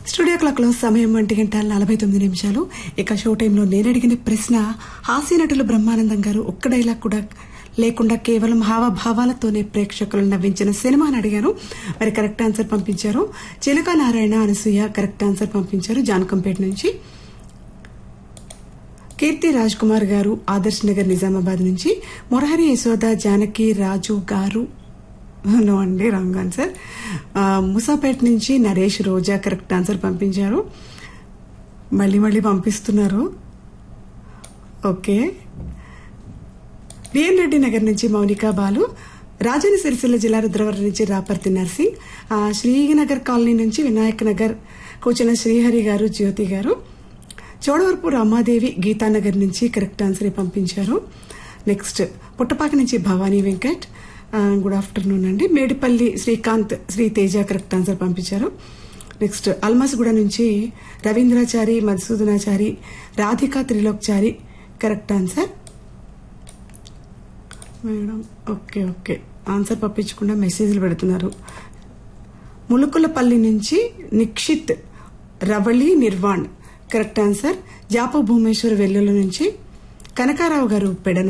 Studio clock లో సమయం 1:49. ఇక షో టైంలో నేను అడిగిన ప్రశ్న, హాస్య నటులు బ్రహ్మానందం గారు ఒక్క డైలాగ్ కూడా లేకుండా కేవలం హావభావాలతోనే ప్రేక్షకులను నవ్వించిన సినిమా అని అడిగాను. మరి కరెక్ట్ ఆన్సర్ పంపించారు చిలక నారాయణ, అనసూయ కరెక్ట్ ఆన్సర్ పంపించారు జానకంపేట నుంచి. కీర్తి రాజ్ కుమార్ గారు ఆదర్శ్ నగర్ నిజామాబాద్ నుంచి. మురహరి యశోద జానకి రాజు గారు నో అండి, రాంగ్ ఆన్సర్. ముసాపేట్ నుంచి నరేష్ రోజా కరెక్ట్ ఆన్సర్ పంపించారు. మళ్ళీ పంపిస్తున్నారు. ఓకే. బిఎన్ రెడ్డి నగర్ నుంచి మౌనికా బాలు. రాజన్న సిరిసిల్ల జిల్లా రుద్రవరం నుంచి రాపర్తి నర్సింగ్. శ్రీనగర్ కాలనీ నుంచి వినాయక్ నగర్ కూర్చున్న శ్రీహరి గారు, జ్యోతి గారు. చోడవరపు రామాదేవి గీతానగర్ నుంచి కరెక్ట్ ఆన్సర్ పంపించారు. నెక్స్ట్ పుట్టపాక నుంచి భవానీ వెంకట్, గుడ్ ఆఫ్టర్నూన్ అండి. మేడిపల్లి శ్రీకాంత్, శ్రీతేజ కరెక్ట్ ఆన్సర్ పంపించారు. నెక్స్ట్ అల్మాస్గూడ నుంచి Ravindrachari, Madhusudanachari, Radhika త్రిలోక్చారి correct answer. Madam okay answer పంపించకుండా మెసేజ్లు పెడుతున్నారు. ములుకులపల్లి నుంచి నిక్షిత్, రవళి, నిర్వాణ్ కరెక్ట్ ఆన్సర్. జాప భూమేశ్వర్ వెల్లుల నుంచి కనకారావు గారు పెడ